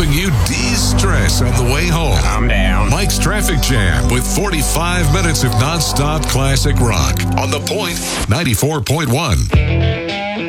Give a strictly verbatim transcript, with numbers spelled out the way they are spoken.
helping you de-stress on the way home. I'm down. Mike's Traffic Jam with forty-five minutes of nonstop classic rock on The Point ninety-four point one.